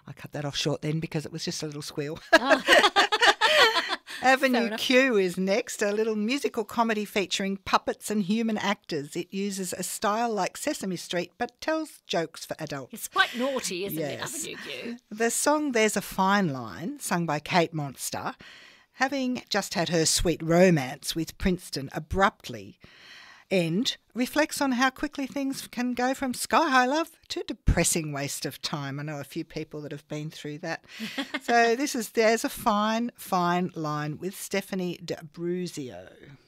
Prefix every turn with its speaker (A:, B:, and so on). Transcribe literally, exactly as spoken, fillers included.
A: I cut that off short then because it was just a little squeal.
B: Oh.
A: Avenue Q is next, a little musical comedy featuring puppets and human actors. It uses a style like Sesame Street but tells jokes for adults.
B: It's quite naughty, isn't
A: Yes.
B: it, Avenue Q?
A: The song There's a Fine Line, sung by Kate Monster, having just had her sweet romance with Princeton abruptly end, reflects on how quickly things can go from sky-high love to depressing waste of time. I know a few people that have been through that. So this is There's a Fine, Fine Line with Stephanie D'Abruzio.